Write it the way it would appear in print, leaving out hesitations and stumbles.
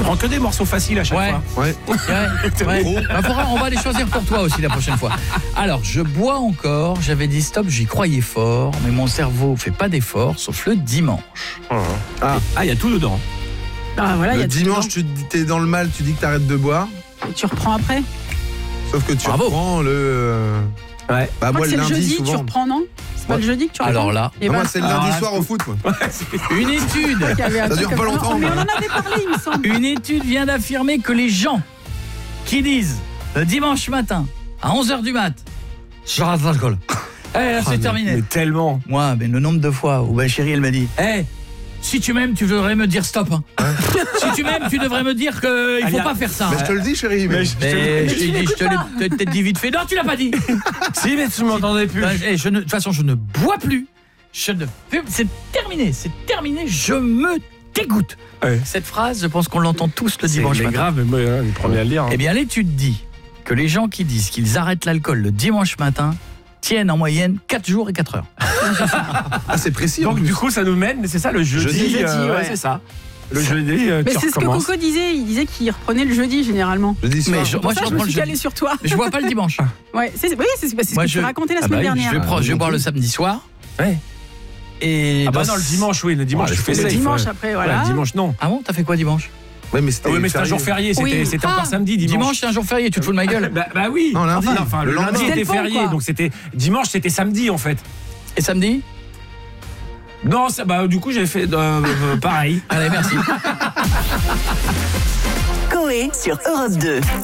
prends que des morceaux faciles à chaque fois. Ouais. On va les choisir pour toi aussi la prochaine fois. Alors, je bois encore, j'avais dit stop, j'y croyais fort, mais mon cerveau fait pas d'effort, sauf le dimanche. Il y a tout dedans. Ah, voilà, Le dimanche, tu t'es dans le mal, tu dis que t'arrêtes de boire. Et tu reprends après. Sauf que tu reprends le... Ouais. Bah, moi, c'est le jeudi, souvent. tu reprends, non? C'est pas le jeudi que tu reprends? Alors là... Et moi, c'est le lundi soir au foot, moi. Une étude Ça dure pas longtemps. Mais on en avait parlé, il me semble. Une étude vient d'affirmer que les gens qui disent le dimanche matin à 11h du mat, j'arrête l'alcool. C'est terminé. Mais tellement. Moi, le nombre de fois où ma chérie elle m'a dit si tu m'aimes, tu devrais me dire stop. Si tu m'aimes, tu devrais me dire qu'il faut pas faire ça. Mais je te le dis, chérie. Mais je te l'ai peut-être dit vite fait. Non, tu l'as pas dit. Si, mais tu m'entendais plus. De toute façon, je ne bois plus. C'est terminé, je me dégoûte. Cette phrase, je pense qu'on l'entend tous le dimanche matin. C'est grave, mais moi, les premiers à le lire. Eh bien, l'étude dit que les gens qui disent qu'ils arrêtent l'alcool le dimanche matin tiennent en moyenne 4 jours et 4 heures. C'est précis. Donc du coup, ça nous mène, c'est ça le jeudi, c'est ça. Le jeudi, mais c'est ce que Coco disait, il disait qu'il reprenait le jeudi généralement. Jeudi soir. Moi, je me suis calé sur toi. Mais je bois pas le dimanche. Ouais, c'est ce que tu racontais la semaine dernière. Je vais boire le samedi soir. Ouais. Et non, le dimanche, le dimanche, tu fais le dimanche après, voilà. Le dimanche, non. Ah bon, t'as fait quoi dimanche? Ouais, mais c'était un jour férié, c'était encore samedi, dimanche. Dimanche, c'est un jour férié, tu te fous de ma gueule? Bah oui. Non, lundi. Enfin, le lundi était férié, donc dimanche, c'était samedi en fait. Et samedi? Non, du coup, j'ai fait pareil. Allez, merci. Coé sur Europe 2.